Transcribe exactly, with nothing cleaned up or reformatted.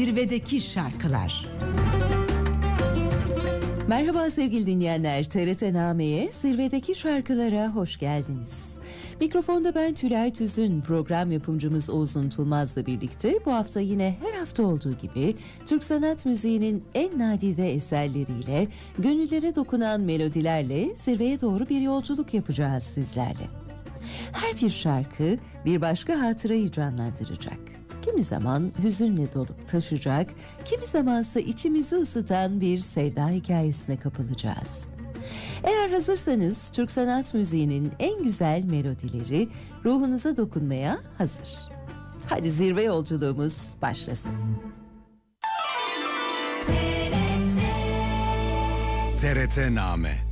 Zirvedeki şarkılar. Merhaba sevgili dinleyenler, T R T Name'ye, Zirvedeki Şarkılara hoş geldiniz. Mikrofonda ben Tülay Tüzün, program yapımcımız Oğuz Untulmaz'la birlikte bu hafta yine her hafta olduğu gibi Türk sanat müziğinin en nadide eserleriyle, gönüllere dokunan melodilerle zirveye doğru bir yolculuk yapacağız sizlerle. Her bir şarkı bir başka hatırayı canlandıracak. Kimi zaman hüzünle dolup taşacak, kimi zamansa içimizi ısıtan bir sevda hikayesine kapılacağız. Eğer hazırsanız Türk sanat müziğinin en güzel melodileri ruhunuza dokunmaya hazır. Hadi zirve yolculuğumuz başlasın. T R T Name.